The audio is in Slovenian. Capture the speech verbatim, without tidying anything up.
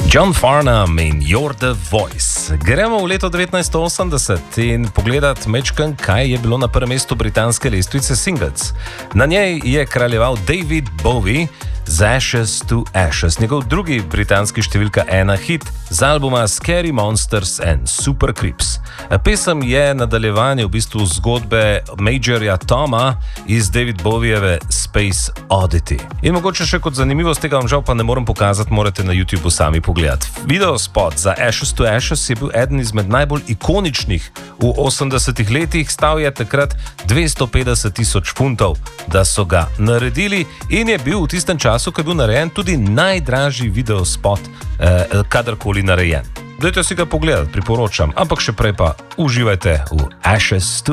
John Farnham in You're the Voice. Gremo v leto devetnajststo osemdeset in pogledati mečkan, kaj je bilo na prvem mestu britanske lestvice singles. Na njej je kraljeval David Bowie z Ashes to Ashes, njegov drugi britanski številka ena hit z albuma Scary Monsters and Super Creeps. Pesem je nadaljevanje v bistvu zgodbe Majorja Toma iz David Bowiejeve Space Oddity. In mogoče še kot zanimivost, tega vam žal pa ne morem pokazati, morate na YouTubeu sami pogledati. Videospot za Ashes to Ashes je bil eden izmed najbolj ikoničnih v osemdesetih letih, stal je takrat dvesto petdeset tisoč funtov, da so ga naredili in je bil v tistem času, ko je bil narejen, tudi najdražji videospot eh, kadarkoli narejen. Dajte si ga pogledati, priporočam, ampak še prej pa uživajte v Ashes to